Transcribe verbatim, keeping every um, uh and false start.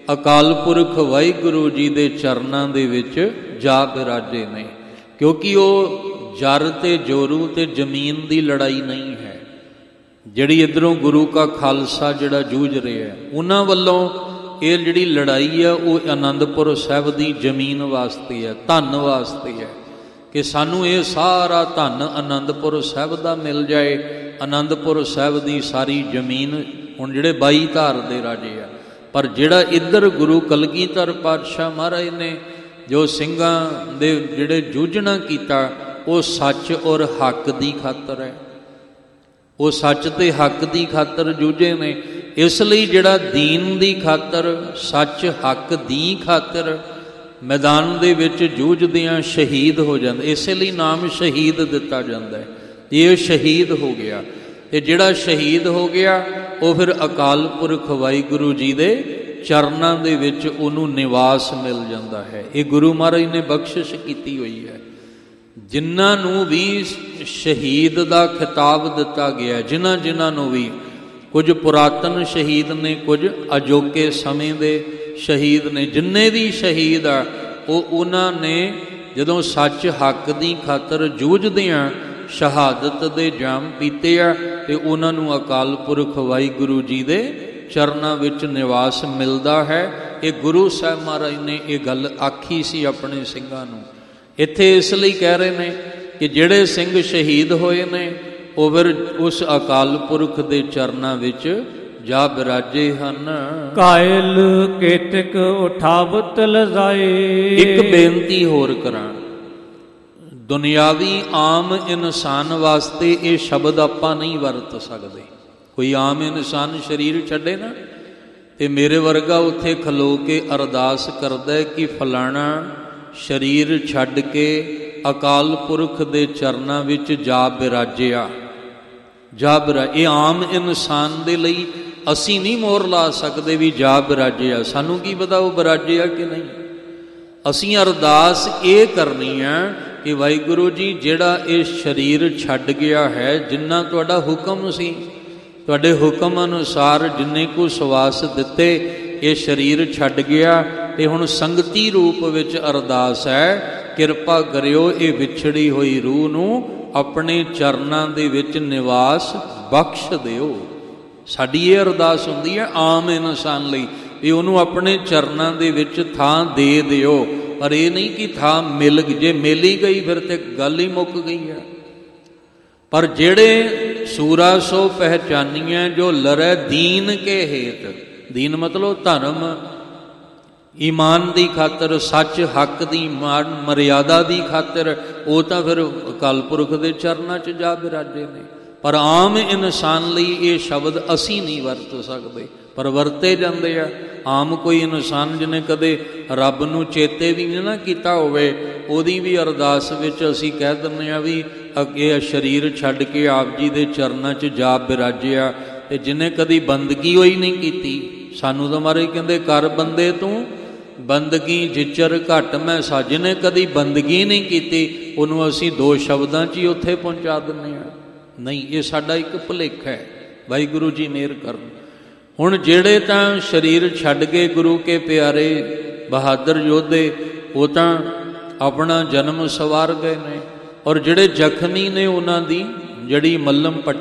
ਅਕਾਲ ਪੁਰਖ ਵਾਹਿਗੁਰੂ ਜੀ ਦੇ ਚਰਨਾਂ ਦੇ ਵਿੱਚ ਜਾ ਬਿਰਾਜੇ ਨੇ। ਕਿਉਂਕਿ ਉਹ ਜਰ ਤੇ ਜੋਰੂ ਤੇ ਜ਼ਮੀਨ ਦੀ ਲੜਾਈ ਨਹੀਂ ਹੈ, ਜਿਹੜੀ ਇੱਧਰੋਂ ਗੁਰੂ ਕਾ ਖਾਲਸਾ ਜਿਹੜਾ ਜੂਝ ਰਿਹਾ ਉਹਨਾਂ ਵੱਲੋਂ ਇਹ ਜਿਹੜੀ ਲੜਾਈ ਆ ਉਹ ਆਨੰਦਪੁਰ ਸਾਹਿਬ ਦੀ ਜ਼ਮੀਨ ਵਾਸਤੇ ਹੈ, ਧਨ ਵਾਸਤੇ ਹੈ, ਕਿ ਸਾਨੂੰ ਇਹ ਸਾਰਾ ਧਨ ਆਨੰਦਪੁਰ ਸਾਹਿਬ ਦਾ ਮਿਲ ਜਾਏ। ਆਨੰਦਪੁਰ ਸਾਹਿਬ ਦੀ ਸਾਰੀ ਜ਼ਮੀਨ, ਹੁਣ ਜਿਹੜੇ ਬਾਈ ਧਾਰ ਦੇ ਰਾਜੇ ਆ, ਪਰ ਜਿਹੜਾ ਇੱਧਰ ਗੁਰੂ ਕਲਗੀਧਰ ਪਾਤਸ਼ਾਹ ਮਹਾਰਾਜ ਨੇ ਜੋ ਸਿੰਘਾਂ ਦੇ ਜਿਹੜੇ ਜੂਝਣਾ ਕੀਤਾ, ਉਹ ਸੱਚ ਔਰ ਹੱਕ ਦੀ ਖਾਤਰ ਹੈ। ਉਹ ਸੱਚ ਤੇ ਹੱਕ ਦੀ ਖਾਤਰ ਜੂਝੇ ਨੇ। ਇਸ ਲਈ ਜਿਹੜਾ ਦੀਨ ਦੀ ਖਾਤਰ, ਸੱਚ ਹੱਕ ਦੀ ਖਾਤਰ ਮੈਦਾਨ ਦੇ ਵਿੱਚ ਜੂਝਦਿਆਂ ਸ਼ਹੀਦ ਹੋ ਜਾਂਦੇ। ਇਸੇ ਲਈ ਨਾਮ ਸ਼ਹੀਦ ਦਿੱਤਾ ਜਾਂਦਾ ਹੈ। ਇਹ ਸ਼ਹੀਦ ਹੋ ਗਿਆ, ਤੇ ਜਿਹੜਾ ਸ਼ਹੀਦ ਹੋ ਗਿਆ ਉਹ ਫਿਰ ਅਕਾਲ ਪੁਰਖ ਵਾਹਿਗੁਰੂ ਜੀ ਦੇ ਚਰਨਾਂ ਦੇ ਵਿੱਚ ਉਹਨੂੰ ਨਿਵਾਸ ਮਿਲ ਜਾਂਦਾ ਹੈ। ਇਹ ਗੁਰੂ ਮਹਾਰਾਜ ਨੇ ਬਖਸ਼ਿਸ਼ ਕੀਤੀ ਹੋਈ ਹੈ। ਜਿਨ੍ਹਾਂ ਨੂੰ ਵੀ ਸ਼ਹੀਦ ਦਾ ਖਿਤਾਬ ਦਿੱਤਾ ਗਿਆ, ਜਿਨ੍ਹਾਂ ਜਿਨ੍ਹਾਂ ਨੂੰ ਵੀ, ਕੁਝ ਪੁਰਾਤਨ ਸ਼ਹੀਦ ਨੇ, ਕੁਝ ਅਜੋਕੇ ਸਮੇਂ ਦੇ ਸ਼ਹੀਦ ਨੇ, ਜਿੰਨੇ ਵੀ ਸ਼ਹੀਦ ਆ ਉਹ ਉਹਨਾਂ ਨੇ ਜਦੋਂ ਸੱਚ ਹੱਕ ਦੀ ਖਾਤਰ ਜੂਝਦਿਆਂ ਸ਼ਹਾਦਤ ਦੇ ਜਾਮ ਪੀਤੇ ਆ, ਤੇ ਉਹਨਾਂ ਨੂੰ ਅਕਾਲ ਪੁਰਖ ਵਾਹਿਗੁਰੂ ਜੀ ਦੇ ਚਰਨਾਂ ਵਿੱਚ ਨਿਵਾਸ ਮਿਲਦਾ ਹੈ। ਇਹ ਗੁਰੂ ਸਾਹਿਬ ਮਹਾਰਾਜ ਨੇ ਇਹ ਗੱਲ ਆਖੀ ਸੀ ਆਪਣੇ ਸਿੰਘਾਂ ਨੂੰ। ਇੱਥੇ ਇਸ ਲਈ ਕਹਿ ਰਹੇ ਨੇ ਕਿ ਜਿਹੜੇ ਸਿੰਘ ਸ਼ਹੀਦ ਹੋਏ ਨੇ ਉਹ ਫਿਰ ਉਸ ਅਕਾਲ ਪੁਰਖ ਦੇ ਚਰਨਾਂ ਵਿੱਚ ਜਾ ਬਿਰਾਜੇ ਹਨ। ਕਾਇਲ ਕੇਤਕ ਉਠਾਵਤ ਲਜਾਏ। ਇੱਕ ਬੇਨਤੀ ਹੋਰ ਕਰਾਂ, ਦੁਨਿਆਵੀ ਆਮ ਇਨਸਾਨ ਵਾਸਤੇ ਇਹ ਸ਼ਬਦ ਆਪਾਂ ਨਹੀਂ ਵਰਤ ਸਕਦੇ। ਕੋਈ ਆਮ ਇਨਸਾਨ ਸਰੀਰ ਛੱਡੇ ਨਾ, ਤੇ ਮੇਰੇ ਵਰਗਾ ਉੱਥੇ ਖਲੋ ਕੇ ਅਰਦਾਸ ਕਰਦਾ ਕਿ ਫਲਾਣਾ ਸਰੀਰ ਛੱਡ ਕੇ ਅਕਾਲ ਪੁਰਖ ਦੇ ਚਰਨਾਂ ਵਿੱਚ ਜਾ ਬਿਰਾਜਿਆ, ਜਾ ਬਿਰਾ ਇਹ ਆਮ ਇਨਸਾਨ ਦੇ ਲਈ ਅਸੀਂ ਨਹੀਂ ਮੋਹਰ ਲਾ ਸਕਦੇ ਵੀ ਜਾ ਬਿਰਾਜਿਆ। ਸਾਨੂੰ ਕੀ ਪਤਾ ਉਹ ਬਿਰਾਜਿਆ ਕਿ ਨਹੀਂ। ਅਸੀਂ ਅਰਦਾਸ ਇਹ ਕਰਨੀ ਆ ਕਿ ਵਾਹਿਗੁਰੂ ਜੀ, ਜਿਹੜਾ ਇਹ ਸਰੀਰ ਛੱਡ ਗਿਆ ਹੈ, ਜਿੰਨਾ ਤੁਹਾਡਾ ਹੁਕਮ ਸੀ, ਤੁਹਾਡੇ ਹੁਕਮ ਅਨੁਸਾਰ ਜਿੰਨੇ ਕੁ ਸਵਾਸ ਦਿੱਤੇ, ਇਹ ਸਰੀਰ ਛੱਡ ਗਿਆ, ਤੇ ਹੁਣ ਸੰਗਤੀ ਰੂਪ ਵਿੱਚ ਅਰਦਾਸ ਹੈ, ਕਿਰਪਾ ਕਰਿਓ ਇਹ ਵਿਛੜੀ ਹੋਈ ਰੂਹ ਨੂੰ ਆਪਣੇ ਚਰਨਾਂ ਦੇ ਵਿੱਚ ਨਿਵਾਸ ਬਖਸ਼ ਦਿਓ। ਸਾਡੀ ਇਹ ਅਰਦਾਸ ਹੁੰਦੀ ਹੈ ਆਮ ਇਨਸਾਨ ਲਈ ਵੀ ਉਹਨੂੰ ਆਪਣੇ ਚਰਨਾਂ ਦੇ ਵਿੱਚ ਥਾਂ ਦੇ ਦਿਓ। ਪਰ ਇਹ ਨਹੀਂ ਕਿ ਥਾਂ ਮਿਲ, ਜੇ ਮਿਲ ਹੀ ਗਈ ਫਿਰ ਤੇ ਗੱਲ ਹੀ ਮੁੱਕ ਗਈ ਹੈ। ਪਰ ਜਿਹੜੇ ਸੂਰਾ ਸੋ ਪਹਿਚਾਨੀਆਂ ਜੋ ਲਰੈ ਦੀਨ ਕੇ ਹੇਤ, ਦੀਨ ਮਤਲਬ ਧਰਮ ਈਮਾਨ ਦੀ ਖਾਤਰ, ਸੱਚ ਹੱਕ ਦੀ ਮਾਨ ਮਰਿਆਦਾ ਦੀ ਖਾਤਰ, ਉਹ ਤਾਂ ਫਿਰ ਅਕਾਲ ਪੁਰਖ ਦੇ ਚਰਨਾਂ 'ਚ ਜਾ ਬਿਰਾਜੇ ਨੇ। ਪਰ ਆਮ ਇਨਸਾਨ ਲਈ ਇਹ ਸ਼ਬਦ ਅਸੀਂ ਨਹੀਂ ਵਰਤ ਸਕਦੇ, ਪਰ ਵਰਤੇ ਜਾਂਦੇ ਆ। ਆਮ ਕੋਈ ਇਨਸਾਨ ਜਿਹਨੇ ਕਦੇ ਰੱਬ ਨੂੰ ਚੇਤੇ ਵੀ ਨਹੀਂ ਨਾ ਕੀਤਾ ਹੋਵੇ, ਉਹਦੀ ਵੀ ਅਰਦਾਸ ਵਿੱਚ ਅਸੀਂ ਕਹਿ ਦਿੰਦੇ ਹਾਂ ਵੀ ਅੱਗੇ ਸਰੀਰ ਛੱਡ ਕੇ ਆਪ ਜੀ ਦੇ ਚਰਨਾਂ 'ਚ ਜਾ ਬਿਰਾਜਿਆ। ਤੇ ਜਿਹਨੇ ਕਦੀ ਬੰਦਗੀ ਹੋਈ ਨਹੀਂ ਕੀਤੀ, ਸਾਨੂੰ ਤਾਂ ਮਾਰੇ ਕਹਿੰਦੇ ਕਰ ਬੰਦੇ ਤੂੰ ਬੰਦਗੀ ਜਿਚਰ ਘੱਟ ਮੈਂ ਸਾ। ਜਿਹਨੇ ਕਦੀ ਬੰਦਗੀ ਨਹੀਂ ਕੀਤੀ ਉਹਨੂੰ ਅਸੀਂ ਦੋ ਸ਼ਬਦਾਂ 'ਚ ਹੀ ਉੱਥੇ ਪਹੁੰਚਾ ਦਿੰਦੇ ਹਾਂ। ਨਹੀਂ, ਇਹ ਸਾਡਾ ਇੱਕ ਭੁਲੇਖਾ ਹੈ। ਵਾਹਿਗੁਰੂ ਜੀ ਮਿਹਰ ਕਰਨ। ਹੁਣ ਜਿਹੜੇ ਤਾਂ ਸਰੀਰ ਛੱਡ ਕੇ ਗੁਰੂ ਕੇ ਪਿਆਰੇ ਬਹਾਦਰ ਯੋਧੇ, ਉਹ ਤਾਂ ਆਪਣਾ ਜਨਮ ਸਵਾਰ ਗਏ ਨੇ, ਔਰ ਜਿਹੜੇ ਜ਼ਖਮੀ ਨੇ ਉਹਨਾਂ ਦੀ ਜਿਹੜੀ ਮੱਲਮ